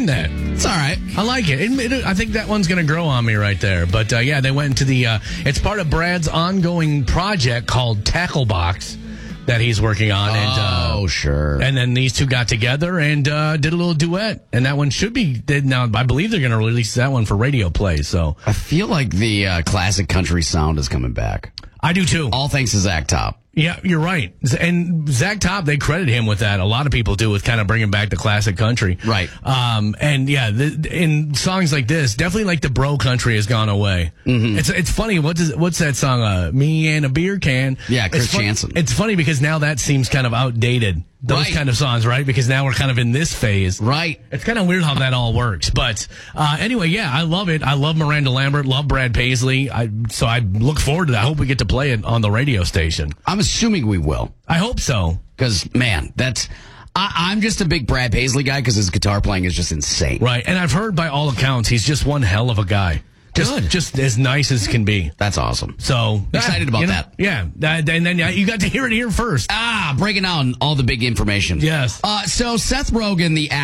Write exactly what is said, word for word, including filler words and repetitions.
mind that. It's all right. I like it. it, it I think that one's going to grow on me right there. But, uh, yeah, they went into the, uh, it's part of Brad's ongoing project called Tacklebox that he's working on. And, uh, oh, sure. And then these two got together and uh, did a little duet. And that one should be, now I believe they're going to release that one for radio play. So I feel like the uh, classic country sound is coming back. I do too. All thanks to Zach Top. Yeah, you're right. And Zach Top, they credit him with that. A lot of people do, with kind of bringing back the classic country. Right. Um, and yeah, the, in songs like this, definitely like the bro country has gone away. Mm-hmm. It's it's funny. What does what's that song? Uh, Me and a Beer Can. Yeah, Chris it's fun, Jansen. It's funny because now that seems kind of outdated. Those right. kind of songs, right? Because now we're kind of in this phase. Right. It's kind of weird how that all works. But uh, anyway, yeah, I love it. I love Miranda Lambert, love Brad Paisley. I, so I look forward to that. I hope we get to play it on the radio station. I'm assuming we will. I hope so. Because, man, that's... I, I'm just a big Brad Paisley guy because his guitar playing is just insane. Right. And I've heard by all accounts, he's just one hell of a guy. Just, Good. just as nice as can be. That's awesome. So excited about you know, that. Yeah. That, and then you got to hear it here first. Ah, breaking down all the big information. Yes. Uh, so Seth Rogen, the